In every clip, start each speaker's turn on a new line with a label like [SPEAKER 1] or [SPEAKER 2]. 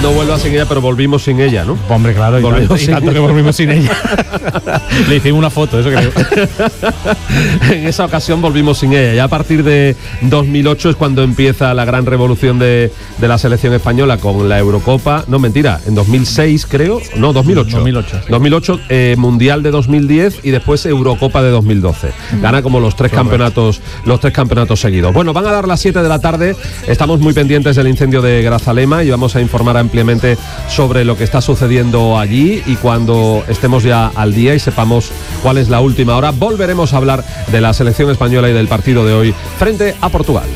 [SPEAKER 1] No vuelvas sin ella, pero volvimos sin ella, ¿no?
[SPEAKER 2] Hombre, claro, y tanto que volvimos sin ella. Le hicimos una foto, eso creo.
[SPEAKER 1] En esa ocasión volvimos sin ella. Ya a partir de 2008 es cuando empieza la gran revolución de la selección española con la Eurocopa. No, mentira, en 2006 creo. No, 2008. 2008, Mundial de 2010 y después Eurocopa de 2012. Gana como los tres campeonatos seguidos. Bueno, van a dar las 7 de la tarde. Estamos muy pendientes del incendio de Grazalema y vamos a informar ampliamente sobre lo que está sucediendo allí, y cuando estemos ya al día y sepamos cuál es la última hora, volveremos a hablar de la selección española y del partido de hoy frente a Portugal.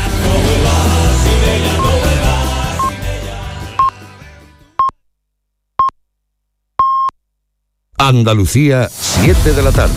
[SPEAKER 3] Andalucía, 7 de la tarde.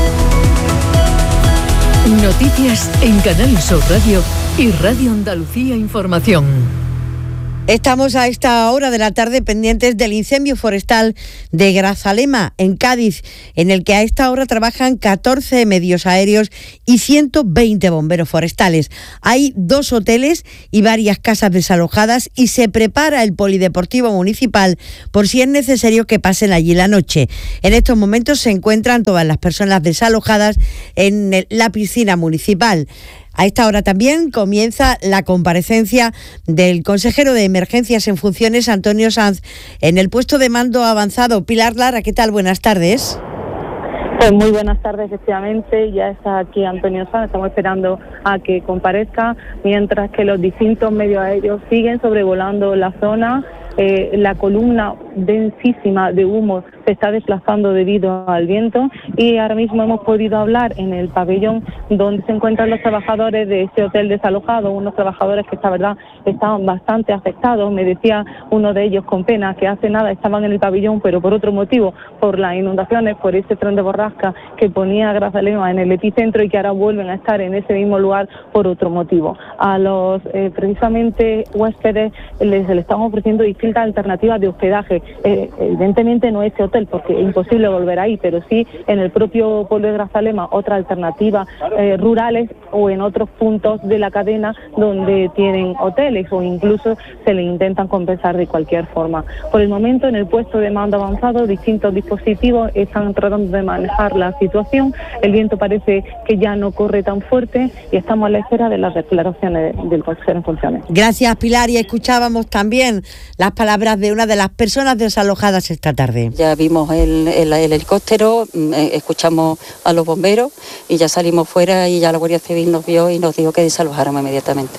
[SPEAKER 4] Noticias en Canal Sur Radio y Radio Andalucía Información.
[SPEAKER 5] Estamos a esta hora de la tarde pendientes del incendio forestal de Grazalema, en Cádiz, en el que a esta hora trabajan 14 medios aéreos y 120 bomberos forestales. Hay 2 hoteles y varias casas desalojadas y se prepara el polideportivo municipal por si es necesario que pasen allí la noche. En estos momentos se encuentran todas las personas desalojadas en la piscina municipal. A esta hora también comienza la comparecencia del consejero de Emergencias en funciones, Antonio Sanz, en el puesto de mando avanzado. Pilar Lara, ¿qué tal? Buenas tardes.
[SPEAKER 6] Pues muy buenas tardes, efectivamente, ya está aquí Antonio Sanz, estamos esperando a que comparezca, mientras que los distintos medios aéreos siguen sobrevolando la zona. La columna densísima de humo se está desplazando debido al viento, y ahora mismo hemos podido hablar en el pabellón donde se encuentran los trabajadores de ese hotel desalojado, unos trabajadores que esta verdad estaban bastante afectados. Me decía uno de ellos con pena que hace nada estaban en el pabellón, pero por otro motivo, por las inundaciones, por ese tren de borrasca que ponía Grazalema en el epicentro, y que ahora vuelven a estar en ese mismo lugar por otro motivo. A los precisamente huéspedes se les están ofreciendo distintas alternativas de hospedaje. Evidentemente no ese hotel, porque es imposible volver ahí, pero sí en el propio pueblo de Grazalema otra alternativa, rurales o en otros puntos de la cadena donde tienen hoteles, o incluso se le intentan compensar de cualquier forma. Por el momento, en el puesto de mando avanzado, distintos dispositivos están tratando de manejar la situación. El viento parece que ya no corre tan fuerte y estamos a la espera de las declaraciones del consejero en funciones.
[SPEAKER 5] Gracias, Pilar. Y escuchábamos también las palabras de una de las personas desalojadas esta tarde.
[SPEAKER 7] Ya vimos el helicóptero, escuchamos a los bomberos y ya salimos fuera, y ya la Guardia Civil nos vio y nos dijo que desalojáramos inmediatamente.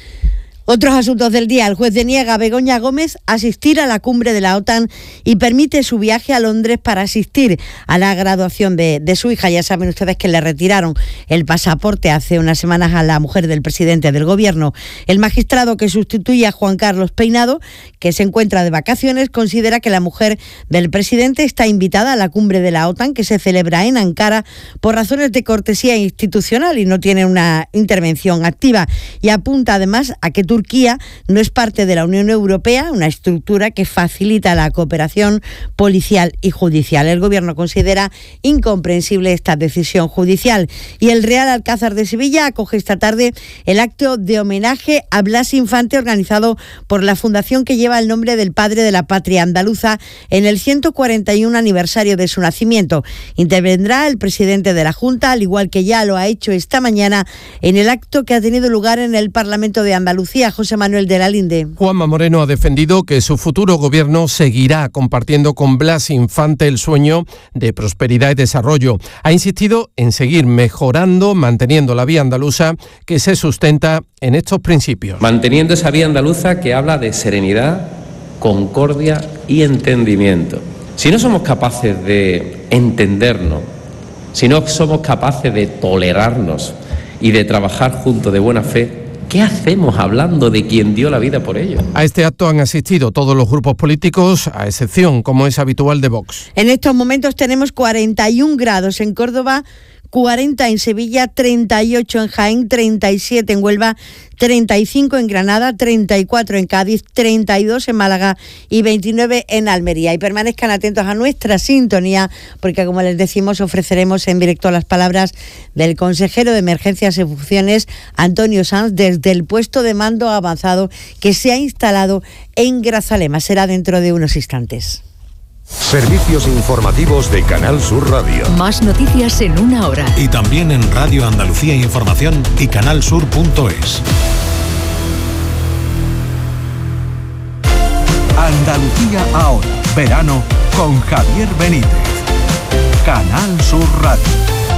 [SPEAKER 5] Otros asuntos del día. El juez deniega a Begoña Gómez asistir a la cumbre de la OTAN y permite su viaje a Londres para asistir a la graduación de su hija. Ya saben ustedes que le retiraron el pasaporte hace unas semanas a la mujer del presidente del gobierno. El magistrado que sustituye a Juan Carlos Peinado, que se encuentra de vacaciones, considera que la mujer del presidente está invitada a la cumbre de la OTAN, que se celebra en Ankara, por razones de cortesía institucional y no tiene una intervención activa. Y apunta además a que Turquía no es parte de la Unión Europea, una estructura que facilita la cooperación policial y judicial. El gobierno considera incomprensible esta decisión judicial. Y el Real Alcázar de Sevilla acoge esta tarde el acto de homenaje a Blas Infante, organizado por la fundación que lleva el nombre del padre de la patria andaluza, en el 141 aniversario de su nacimiento. Intervendrá el presidente de la Junta, al igual que ya lo ha hecho esta mañana en el acto que ha tenido lugar en el Parlamento de Andalucía. José Manuel de la Linde.
[SPEAKER 8] Juanma Moreno ha defendido que su futuro gobierno seguirá compartiendo con Blas Infante el sueño de prosperidad y desarrollo. Ha insistido en seguir mejorando, manteniendo la vía andaluza que se sustenta en estos principios.
[SPEAKER 9] Manteniendo esa vía andaluza que habla de serenidad, concordia y entendimiento. Si no somos capaces de entendernos, si no somos capaces de tolerarnos y de trabajar juntos de buena fe, ¿qué hacemos hablando de quien dio la vida por ello?
[SPEAKER 8] A este acto han asistido todos los grupos políticos, a excepción, como es habitual, de Vox.
[SPEAKER 5] En estos momentos tenemos 41 grados en Córdoba, 40 en Sevilla, 38 en Jaén, 37 en Huelva, 35 en Granada, 34 en Cádiz, 32 en Málaga y 29 en Almería. Y permanezcan atentos a nuestra sintonía, porque como les decimos, ofreceremos en directo las palabras del consejero de Emergencias y Funciones, Antonio Sanz, desde el puesto de mando avanzado que se ha instalado en Grazalema. Será dentro de unos instantes.
[SPEAKER 3] Servicios informativos de Canal Sur Radio.
[SPEAKER 4] Más noticias en una hora.
[SPEAKER 10] Y también en Radio Andalucía Información y canalsur.es. Andalucía ahora. Verano con Javier Benítez. Canal Sur Radio.